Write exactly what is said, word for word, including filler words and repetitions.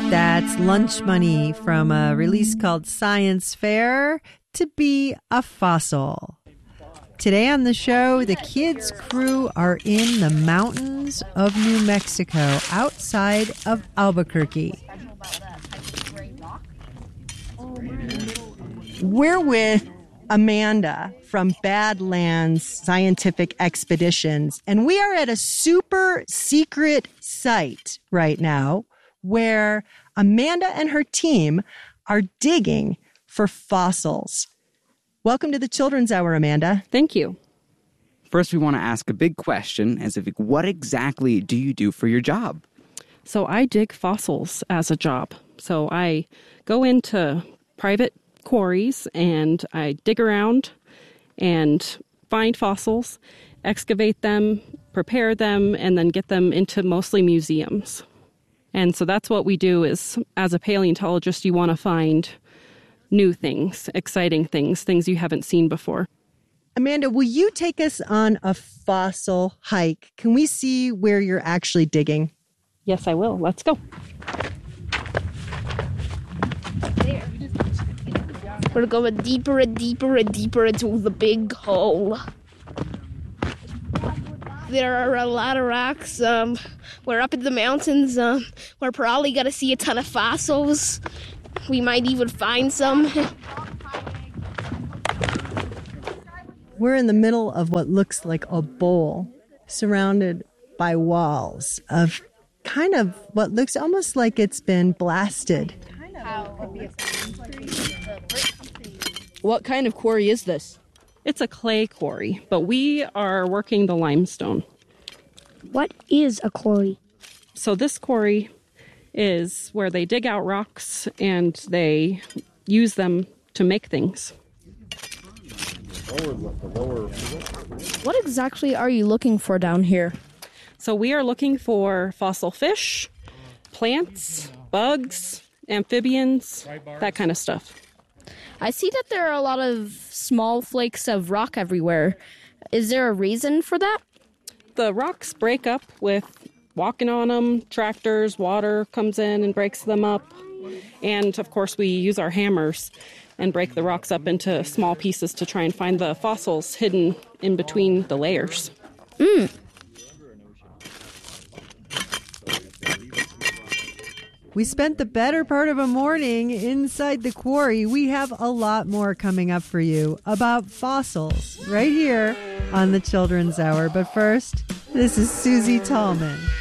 That's lunch money from a release called Science Fair, To Be a Fossil. Today on the show, the kids' crew are in the mountains of New Mexico, outside of Albuquerque. We're with Amanda from Badlands Scientific Expeditions, and we are at a super secret site right now where Amanda and her team are digging for fossils. Welcome to the Children's Hour, Amanda. Thank you. First, we want to ask a big question, as if, what exactly do you do for your job? So I dig fossils as a job. So I go into private quarries and I dig around and find fossils, excavate them, prepare them, and then get them into mostly museums. And so that's what we do is, as a paleontologist, you want to find new things, exciting things, things you haven't seen before. Amanda, will you take us on a fossil hike? Can we see where you're actually digging? Yes, I will. Let's go. We're going deeper and deeper and deeper into the big hole. There are a lot of rocks. Um, we're up in the mountains. Um, we're probably going to see a ton of fossils. We might even find some. We're in the middle of what looks like a bowl, surrounded by walls of kind of what looks almost like it's been blasted. What kind of quarry is this? It's a clay quarry, but we are working the limestone. What is a quarry? So this quarry is where they dig out rocks and they use them to make things. What exactly are you looking for down here? So we are looking for fossil fish, plants, bugs, amphibians, that kind of stuff. I see that there are a lot of small flakes of rock everywhere. Is there a reason for that? The rocks break up with walking on them. Tractors, water comes in and breaks them up. And, of course, we use our hammers and break the rocks up into small pieces to try and find the fossils hidden in between the layers. Mm. We spent the better part of a morning inside the quarry. We have a lot more coming up for you about fossils right here on the Children's Hour. But first, this is Susie Tallman.